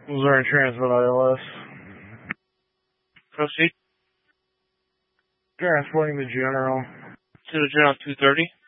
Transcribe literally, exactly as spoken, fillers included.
Missouri Transit I L S. Proceed. Transporting the General. To the General two thirty.